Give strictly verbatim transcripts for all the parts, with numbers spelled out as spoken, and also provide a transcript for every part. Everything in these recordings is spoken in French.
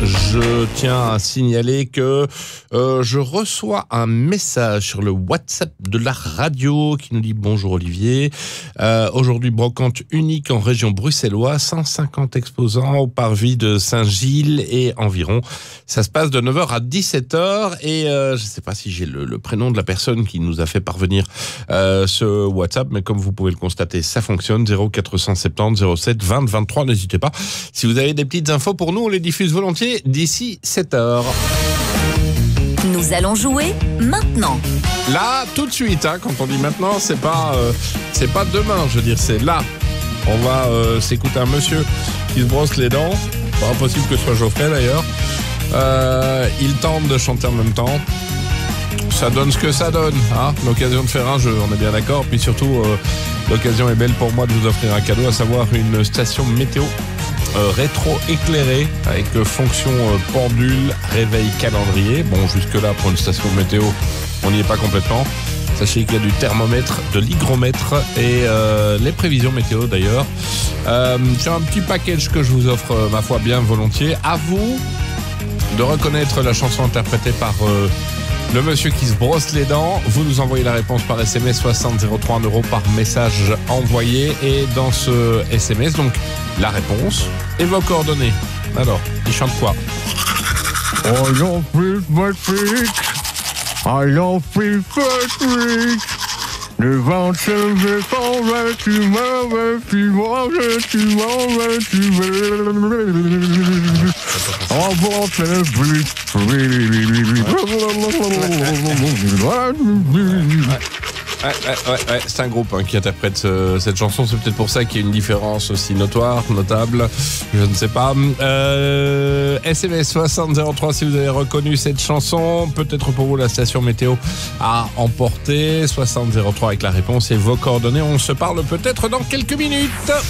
je tiens à signaler que euh, je reçois un message sur le WhatsApp de la radio qui nous dit « Bonjour Olivier, euh, aujourd'hui brocante unique en région bruxelloise, cent cinquante exposants au parvis de Saint-Gilles et environ. Ça se passe de neuf heures à dix-sept heures et euh, je ne sais pas si j'ai le, le prénom de la personne qui nous a fait parvenir euh, ce WhatsApp, mais comme vous pouvez le constater, ça fonctionne, zéro quatre cent soixante-dix zéro sept vingt vingt-trois, n'hésitez pas. Si vous avez des petites infos pour nous, on les diffuse volontiers d'ici sept heures. Nous allons jouer maintenant. Là, tout de suite, hein, quand on dit maintenant, c'est pas, euh, c'est pas demain, je veux dire, c'est là. On va euh, s'écouter un monsieur qui se brosse les dents. Pas impossible que ce soit Geoffrey d'ailleurs. Euh, il tente de chanter en même temps. Ça donne ce que ça donne, hein. L'occasion de faire un jeu, on est bien d'accord. Puis surtout, euh, l'occasion est belle pour moi de vous offrir un cadeau, à savoir une station météo euh, rétro-éclairée avec euh, fonction euh, pendule, réveil calendrier. Bon, jusque-là, pour une station météo, on n'y est pas complètement. Sachez qu'il y a du thermomètre, de l'hygromètre et euh, les prévisions météo d'ailleurs. Euh, c'est un petit package que je vous offre, euh, ma foi, bien volontiers. À vous de reconnaître la chanson interprétée par euh, le monsieur qui se brosse les dents. Vous nous envoyez la réponse par S M S soixante zéro trois, un euro par message envoyé. Et dans ce S M S, donc, la réponse et vos coordonnées. Alors, il chante quoi? I don't feel my feet. I don't feel my feet. Le vent se veut s'en va, tu m'en veux, tu m'en veux, tu m'en veux, tu veux. En vent se veut. Ouais, ouais, ouais, ouais, c'est un groupe hein, qui interprète ce, cette chanson. C'est peut-être pour ça qu'il y a une différence aussi notoire, notable. Je ne sais pas. Euh, S M S soixante zéro trois si vous avez reconnu cette chanson. Peut-être pour vous la station météo à emporter. soixante zéro trois avec la réponse et vos coordonnées. On se parle peut-être dans quelques minutes.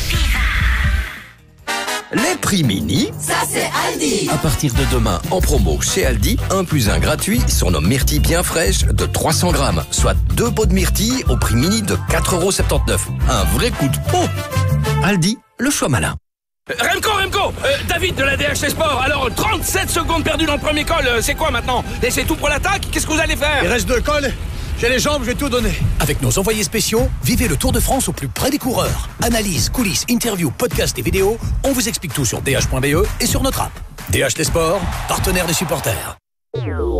Les prix mini, Ça, c'est Aldi. à partir de demain, en promo chez Aldi, un plus un gratuit sur nos myrtilles bien fraîches de trois cents grammes, soit deux pots de myrtilles au prix mini de quatre euros soixante-dix. Un vrai coup de pot. Aldi, le choix malin. Remco, Remco, euh, David de la D H C Sport. Alors, trente-sept secondes perdues dans le premier col, euh, c'est quoi maintenant? Laissez tout pour l'attaque? Qu'est-ce que vous allez faire? Il reste deux cols. J'ai les jambes, je vais tout donner. Avec nos envoyés spéciaux, vivez le Tour de France au plus près des coureurs. Analyse, coulisses, interviews, podcasts et vidéos, on vous explique tout sur d h point b e et sur notre app. D H Les Sports, partenaire des supporters.